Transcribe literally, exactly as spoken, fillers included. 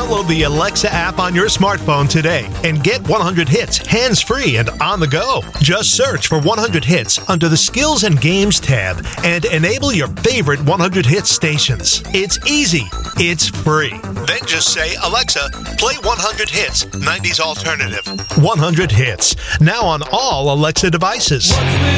Download the Alexa app on your smartphone today and get one hundred hits hands-free and on the go. Just search for one hundred hits under the Skills and Games tab and enable your favorite one hundred hits stations. It's easy. It's free. Then just say, Alexa, play one hundred hits, nineties alternative. one hundred hits. Now on all Alexa devices.